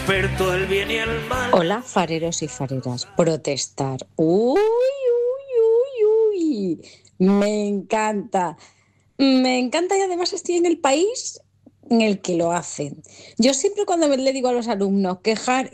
experto del bien y el mal. Hola, fareros y fareras. Protestar. Uy, uy, uy, uy. Me encanta. Me encanta y además estoy en el país en el que lo hacen. Yo siempre cuando le digo a los alumnos quejar